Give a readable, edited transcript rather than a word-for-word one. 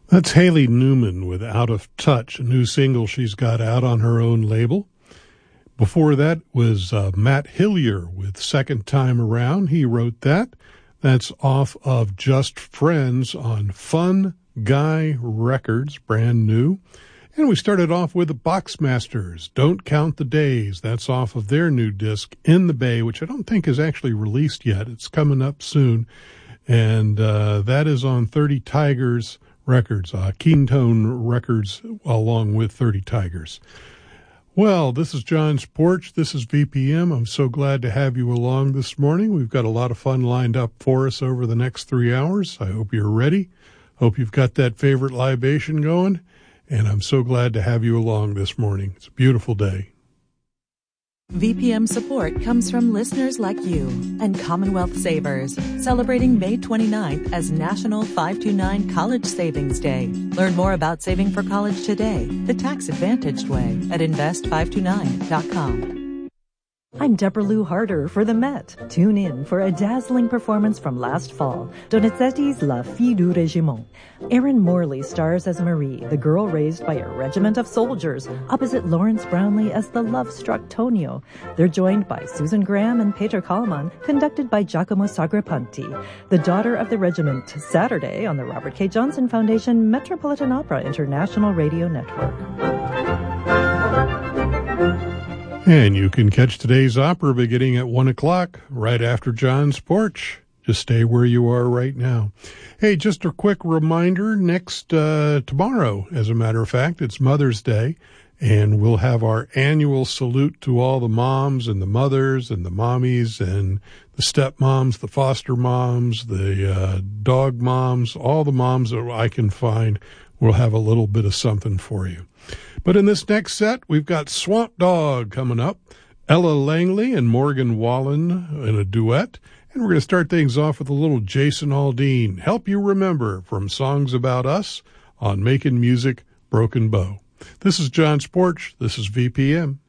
That's Haley Newman with Out of Touch, a new single she's got out on her own label. Before that was Matt Hillier with Second Time Around. He wrote that. That's off of Just Friends on Fun Guy Records, brand new. And we started off with the Boxmasters, Don't Count the Days. That's off of their new disc, In the Bay, which I don't think is actually released yet. It's coming up soon. And that is on 30 Tigers Records, Keentone Records, along with 30 Tigers. Well, this is John's Porch. This is VPM. I'm so glad to have you along this morning. We've got a lot of fun lined up for us over the next 3 hours. I hope you're ready. Hope you've got that favorite libation going. And I'm so glad to have you along this morning. It's a beautiful day. VPM support comes from listeners like you and Commonwealth Savers, celebrating May 29th as National 529 College Savings Day. Learn more about saving for college today, the tax-advantaged way, at invest529.com. I'm Deborah Lou Harder for the Met. Tune in for a dazzling performance from last fall, Donizetti's La Fille du Régiment. Erin Morley stars as Marie, the girl raised by a regiment of soldiers, opposite Lawrence Brownlee as the love-struck Tonio. They're joined by Susan Graham and Peter Kallman, conducted by Giacomo Sagrapanti. The Daughter of the Regiment, Saturday on the Robert K. Johnson Foundation Metropolitan Opera International Radio Network. And you can catch today's opera beginning at 1 o'clock, right after John's Porch. Just stay where you are right now. Hey, just a quick reminder, tomorrow, as a matter of fact, it's Mother's Day, and we'll have our annual salute to all the moms and the mothers and the mommies and the stepmoms, the foster moms, the dog moms, all the moms that I can find. We'll have a little bit of something for you. But in this next set, we've got Swamp Dog coming up, Ella Langley and Morgan Wallen in a duet. And we're going to start things off with a little Jason Aldean, Help You Remember, from Songs About Us on Making Music Broken Bow. This is John's Porch. This is VPM.